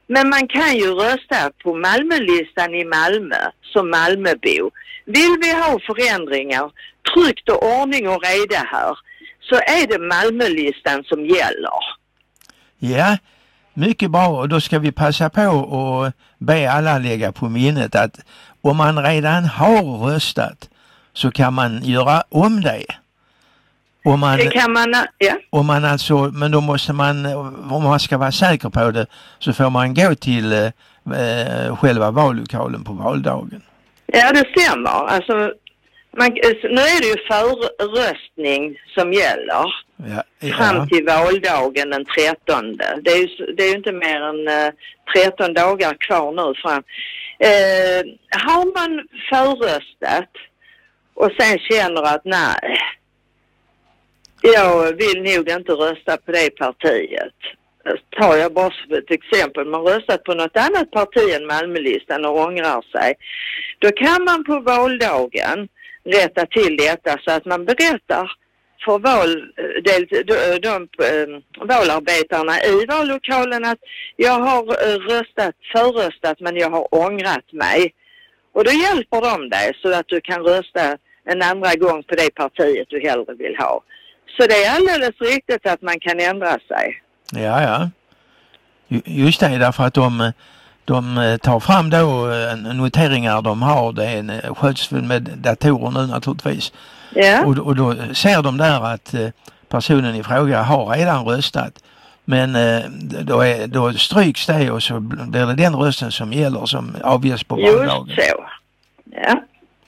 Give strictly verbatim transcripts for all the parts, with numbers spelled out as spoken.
Men man kan ju rösta på Malmölistan i Malmö som Malmöbo. Vill vi ha förändringar, tryggt och ordning och reda här, så är det Malmölistan som gäller. Ja, mycket bra. Och då ska vi passa på och be alla lägga på minnet att om man redan har röstat så kan man göra om det. Om man, det kan man, ja. Om man alltså, men då måste man, om man ska vara säker på det, så får man gå till eh, själva vallokalen på valdagen. Ja, det stämmer. Alltså, man, nu är det ju förröstning som gäller. Ja, ja. Fram till valdagen den trettonde. Det är ju, det är ju inte mer än eh, tretton dagar kvar nu fram. Eh, har man förröstat och sen känner att nej, jag vill nog inte rösta på det partiet. Tar jag bara som ett exempel. Man röstat på något annat parti än Malmölistan och ångrar sig. Då kan man på valdagen rätta till detta så att man berättar för val, de, de, de, de, valarbetarna i vallokalen att jag har röstat, förröstat men jag har ångrat mig. Och då hjälper de dig så att du kan rösta en andra gång på det partiet du hellre vill ha. Så det är alldeles riktigt att man kan ändra sig. Ja, ja. Just det, därför att de, de tar fram då noteringar de har. Det sköts med datorer nu naturligtvis. Ja. Och, och då ser de där att personen i fråga har redan röstat. Men då, är, då stryks det och så blir det den rösten som gäller som avges på valdagen. Just så. Ja.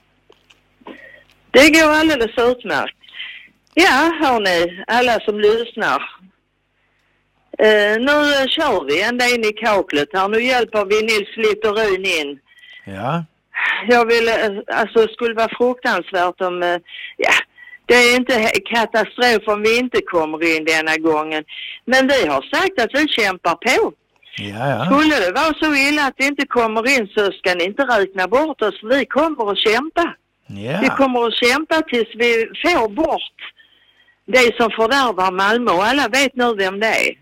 Det går alldeles utmärkt. Ja, hörni, alla som lyssnar. Uh, nu kör vi ända in i kaklet här. Nu hjälper vi Nils Littorin in. Ja. Jag vill, alltså det skulle vara fruktansvärt om, uh, ja, det är inte katastrof om vi inte kommer in denna gången. Men vi har sagt att vi kämpar på. Ja, ja. Skulle det vara så illa att vi inte kommer in så ska ni inte räkna bort oss. Vi kommer att kämpa. Ja. Vi kommer att kämpa tills vi får bort det som fördärvar Malmö. Och alla vet nu vem det är.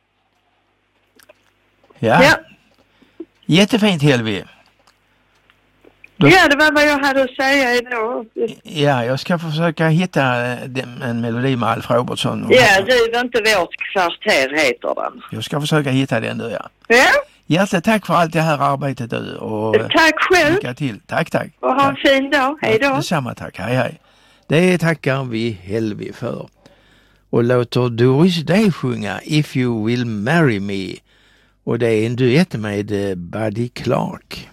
Ja. Ja. Jättefint, Helvi. Då... Ja, det var vad jag hade att säga idag. Ja, jag ska försöka hitta en melodi med Alf Robertson. Ja, riv inte vårt kvarter heter den. Jag ska försöka hitta den du, ja. Ja. Hjärtligt tack för allt det här arbetet du. Och tack själv. Lycka till. Tack, tack. Och ha en tack. fin dag. Hej då. Ja, detsamma, tack. Hej, hej. Det tackar vi Helvi för. Och låter Doris Day sjunga If You Will Marry Me. Och det är en duett med Buddy Clark.